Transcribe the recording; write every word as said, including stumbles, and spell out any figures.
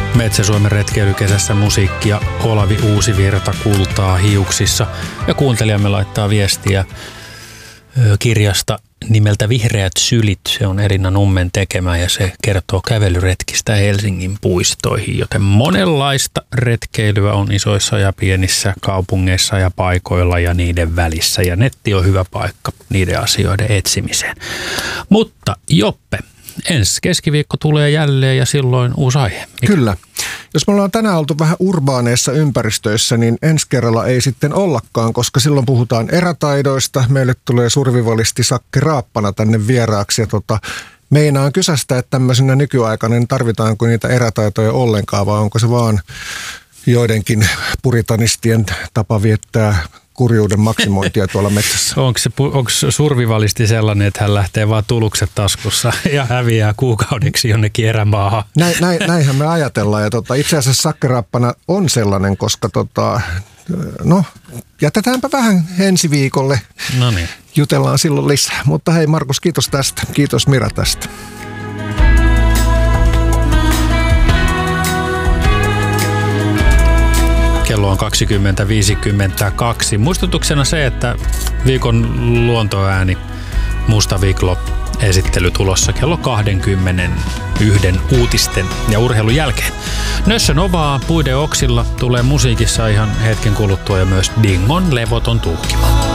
Metsä-Suomen retkeilykesässä musiikkia Olavi Uusivirta kultaa hiuksissa. Ja kuuntelijamme laittaa viestiä kirjasta nimeltä Vihreät sylit. Se on Elina Nummen tekemä ja se kertoo kävelyretkistä Helsingin puistoihin. Joten monenlaista retkeilyä on isoissa ja pienissä kaupungeissa ja paikoilla ja niiden välissä. Ja netti on hyvä paikka niiden asioiden etsimiseen. Mutta Joppe, ensi keskiviikko tulee jälleen ja silloin uusi aihe. Mikä? Kyllä. Jos me ollaan tänään oltu vähän urbaaneissa ympäristöissä, niin ensi kerralla ei sitten ollakaan, koska silloin puhutaan erätaidoista. Meille tulee survivalisti Sakke Raappana tänne vieraaksi ja tota, meinaan kysästä, että tämmöisenä nykyaikana niin tarvitaanko niitä erätaitoja ollenkaan vai onko se vaan joidenkin puritanistien tapa viettää kurjuuden maksimointia tuolla metsässä. Onko, se, onko survivalisti sellainen, että hän lähtee vaan tulukset taskussa ja häviää kuukaudeksi jonnekin erämaahan? Näin, näin, näinhän me ajatellaan. Ja tota, itse asiassa Sakke Raappana on sellainen, koska tota, no, jätetäänpä vähän ensi viikolle. No niin. Jutellaan silloin lisää. Mutta hei Markus, kiitos tästä. Kiitos Mira tästä. Kello on kaksikymmentä viisikymmentäkaksi. Muistutuksena se, että viikon luontoääni Musta Viklo -esittely tulossa kello kaksikymmentäyksi uutisten ja urheilun jälkeen. Nössö Novaa puiden oksilla tulee musiikissa ihan hetken kuluttua ja myös Dingon levoton tuhkimo.